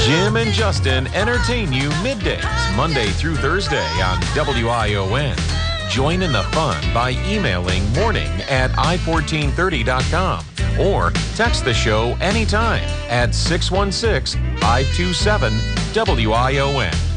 Jim and Justin entertain you middays, Monday through Thursday on WION. Join in the fun by emailing morning@i1430.com or text the show anytime at 616-527-WION.